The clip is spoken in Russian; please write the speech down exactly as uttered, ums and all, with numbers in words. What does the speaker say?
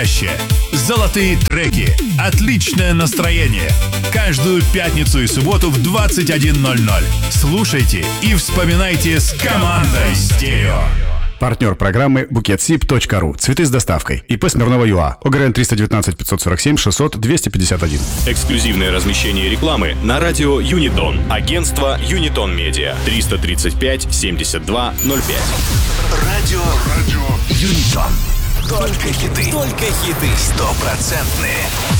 Золотые треки, отличное настроение. Каждую пятницу и субботу в двадцать один ноль ноль. Слушайте и вспоминайте с командой «Стерео». Партнер программы букетсиб точка ру. Цветы с доставкой. ИП Смирнова ЮА. ОГРН триста девятнадцать пятьсот сорок семь шестьсот двести пятьдесят один. Эксклюзивное размещение рекламы на радио Юнитон. Агентство Юнитон Медиа. триста тридцать пять семьдесят два ноль пять. Радио, радио Юнитон. Только хиты. Только хиты. Стопроцентные.